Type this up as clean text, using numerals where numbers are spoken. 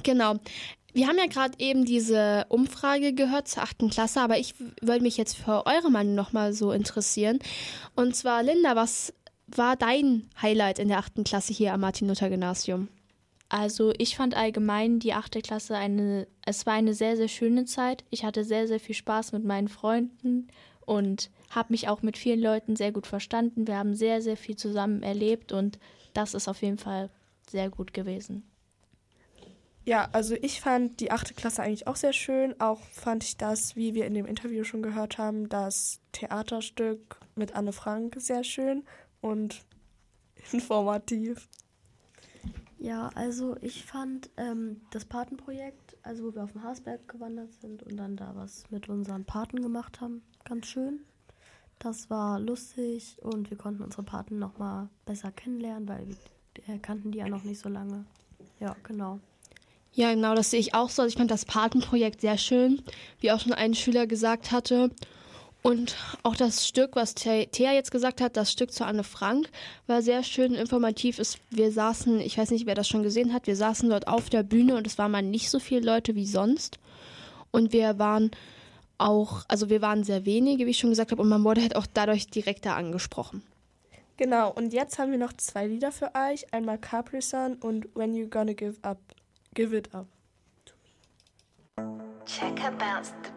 Genau. Wir haben ja gerade eben diese Umfrage gehört zur 8. Klasse, aber ich würde mich jetzt für eure Meinung nochmal so interessieren. Und zwar, Linda, was war dein Highlight in der 8. Klasse hier am Martin-Luther-Gymnasium? Also ich fand allgemein die 8. Klasse es war eine sehr, sehr schöne Zeit. Ich hatte sehr, sehr viel Spaß mit meinen Freunden und habe mich auch mit vielen Leuten sehr gut verstanden. Wir haben sehr, sehr viel zusammen erlebt und das ist auf jeden Fall sehr gut gewesen. Ja, also ich fand die 8. Klasse eigentlich auch sehr schön. Auch fand ich das, wie wir in dem Interview schon gehört haben, das Theaterstück mit Anne Frank sehr schön und informativ. Ja, also ich fand das Patenprojekt, also wo wir auf dem Harsberg gewandert sind und dann da was mit unseren Paten gemacht haben, ganz schön. Das war lustig und wir konnten unsere Paten nochmal besser kennenlernen, weil wir kannten die ja noch nicht so lange. Ja, genau. Ja, genau, das sehe ich auch so. Also ich fand das Patenprojekt sehr schön, wie auch schon ein Schüler gesagt hatte. Und auch das Stück, was Thea jetzt gesagt hat, das Stück zu Anne Frank, war sehr schön informativ. Wir saßen, ich weiß nicht, wer das schon gesehen hat, wir saßen dort auf der Bühne und es waren mal nicht so viele Leute wie sonst. Und wir waren sehr wenige, wie ich schon gesagt habe, und man wurde halt auch dadurch direkter angesprochen. Genau, und jetzt haben wir noch 2 Lieder für euch. Einmal Capri Sun und When You Gonna Give It Up. Check about the